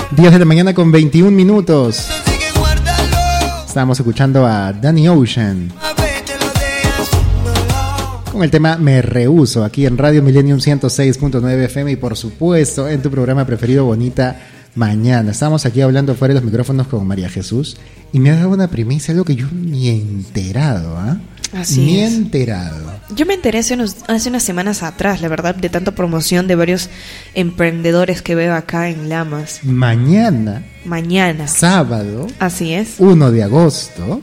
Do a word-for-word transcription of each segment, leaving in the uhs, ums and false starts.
diez de la mañana con veintiún minutos. Estamos escuchando a Danny Ocean con el tema Me Rehuso, aquí en Radio Millennium ciento seis punto nueve F M y por supuesto en tu programa preferido Bonita Mañana. Estamos aquí hablando fuera de los micrófonos con María Jesús y me ha dado una primicia, algo que yo ni he enterado, ¿ah? ¿eh? Así ni es. he enterado. Yo me enteré hace, unos, hace unas semanas atrás, la verdad, de tanta promoción de varios emprendedores que veo acá en Lamas. Mañana, Mañana. sábado, Así es. uno de agosto,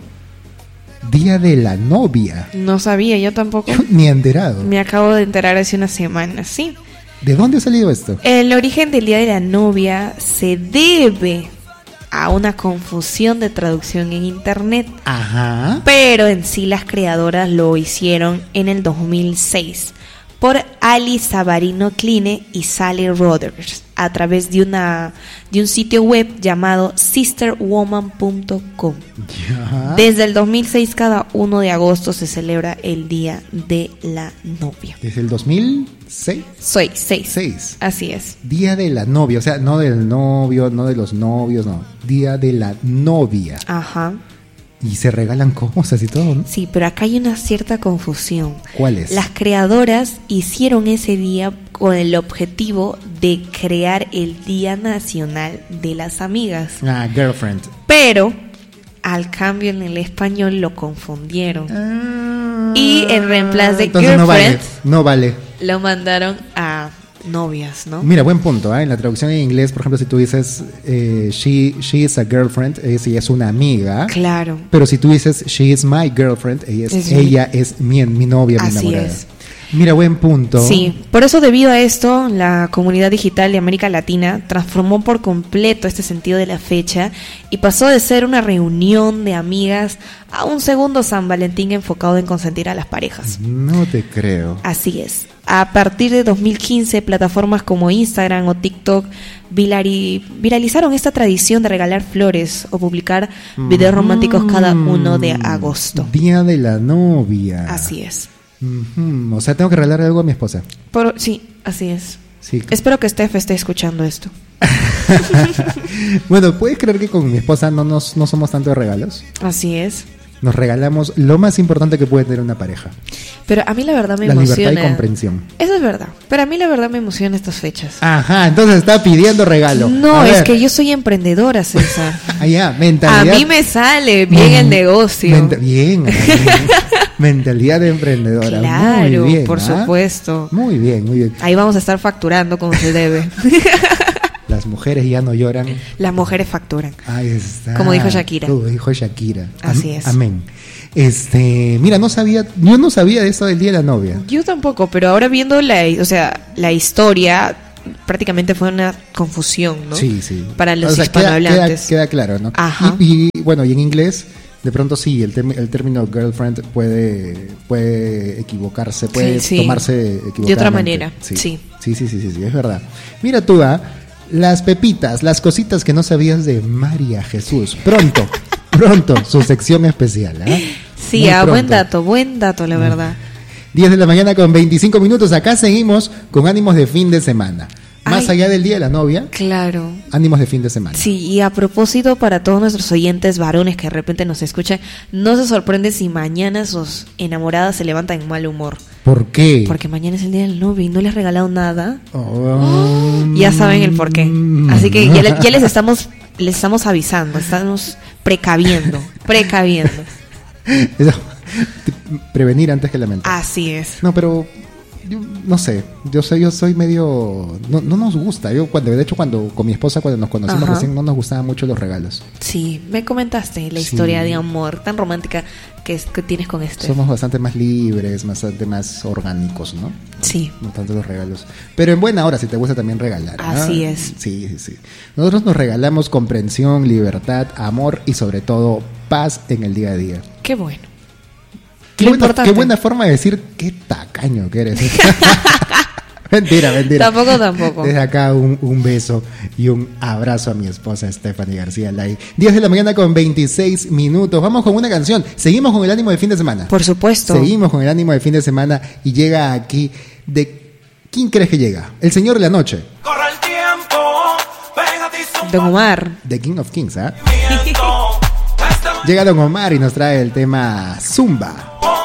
Día de la Novia. No sabía, yo tampoco. Yo ni he enterado. Me acabo de enterar hace unas semanas, sí. ¿De dónde ha salido esto? El origen del Día de la Novia se debe a una confusión de traducción en internet. Ajá. Pero en sí las creadoras lo hicieron en el dos mil seis por Ali Savarino Kline y Sally Rodgers a través de una de un sitio web llamado sister woman punto com. Ya. Desde el dos mil seis cada uno de agosto se celebra el Día de la Novia. Desde el dos mil seis. Soy seis. Seis. Así es. Día de la Novia, o sea, no del novio, no de los novios, no. Día de la Novia. Ajá. Y se regalan cosas y todo, ¿no? Sí, pero acá hay una cierta confusión. ¿Cuál es? Las creadoras hicieron ese día con el objetivo de crear el Día Nacional de las Amigas. Ah, girlfriend. Pero al cambio en el español lo confundieron. Ah, Y en reemplazo de entonces no vale, girlfriend no vale. lo mandaron a novias, ¿no? Mira, buen punto, ¿eh? En la traducción en inglés, por ejemplo, si tú dices eh, she, she is a girlfriend, es, ella es una amiga. Claro. Pero si tú dices she is my girlfriend, ella es, Es ella es mi, mi novia, mi Así enamorada. es. Mira, buen punto. Sí, por eso debido a esto, la comunidad digital de América Latina transformó por completo este sentido de la fecha y pasó de ser una reunión de amigas a un segundo San Valentín enfocado en consentir a las parejas. No te creo. Así es. A partir de dos mil quince, plataformas como Instagram o TikTok virali- viralizaron esta tradición de regalar flores o publicar videos románticos cada uno de agosto. Día de la novia. Así es. Uh-huh. O sea, tengo que regalar algo a mi esposa. Por, sí, así es. Sí. Espero que Steph esté escuchando esto. Bueno, ¿puedes creer que con mi esposa no, nos, no somos tanto de regalos? Así es. Nos regalamos lo más importante que puede tener una pareja. Pero a mí la verdad me La emociona. libertad y comprensión. Eso es verdad. Pero a mí la verdad me emociona estas fechas. Ajá, entonces está pidiendo regalo. No, A es ver. que yo soy emprendedora, César. Allá, A mentalidad. mí me sale bien Men- el negocio. menta- bien. Mentalidad de emprendedora. Claro, muy bien, por ¿ah? supuesto. Muy bien, muy bien. Ahí vamos a estar facturando como se debe. Las mujeres ya no lloran. Las mujeres facturan. Ahí está. Como dijo Shakira. Como dijo Shakira. Así Am- es. Amén. Este, mira, no sabía, yo no sabía de eso del Día de la Novia. Yo tampoco, pero ahora viendo la, o sea, la historia, prácticamente fue una confusión, ¿no? Sí, sí. Para los O sea, queda, hispanohablantes. queda, queda claro, ¿no? Ajá. Y, y, bueno, y en inglés, de pronto sí, el, term- el término girlfriend puede, puede equivocarse, puede Sí, sí. tomarse equivocadamente. De otra manera, Sí. sí. Sí, sí, sí, sí, sí, es verdad. Mira tú, ¿ah? Las pepitas, las cositas que no sabías de María Jesús. Pronto, pronto, su sección especial, ¿ah? Sí, Muy ah, buen pronto. dato, buen dato, la verdad. diez de la mañana con veinticinco minutos. Acá seguimos con ánimos de fin de semana. Más Ay. allá del Día de la Novia, Claro. ánimos de fin de semana. Sí, y a propósito, para todos nuestros oyentes varones que de repente nos escuchan, no se sorprende si mañana sus enamoradas se levantan en mal humor. ¿Por qué? Porque mañana es el día del novio y no les has regalado nada. Oh. Ya saben el por qué. Así que ya, le- ya les estamos les estamos avisando, estamos precaviendo, precaviendo. Eso, prevenir antes que lamentar. Así es. No, pero yo no sé, yo soy, yo soy medio, no, no nos gusta. Yo cuando, de hecho, cuando con mi esposa cuando nos conocimos Ajá. recién no nos gustaban mucho los regalos. Sí, me comentaste la Sí. historia de amor tan romántica que, es, que tienes con este. Somos bastante más libres, bastante más orgánicos, ¿no? Sí. No tanto los regalos. Pero en buena hora, si te gusta también regalar. ¿ah? Así es. Sí, sí, sí. Nosotros nos regalamos comprensión, libertad, amor y sobre todo paz en el día a día. Qué bueno. Qué Lo buena, importante. qué buena forma de decir qué tacaño que eres. Mentira, mentira. Tampoco, tampoco. Desde acá un, un beso y un abrazo a mi esposa Stephanie García Lai. diez de la mañana con veintiséis minutos. Vamos con una canción. Seguimos con el ánimo de fin de semana. Por supuesto. Seguimos con el ánimo de fin de semana y llega aquí de... ¿Quién crees que llega? El señor de la noche. Corre el tiempo, pégate y Don Omar. The King of Kings, ¿ah? ¿eh? Llega Don Omar y nos trae el tema Zumba.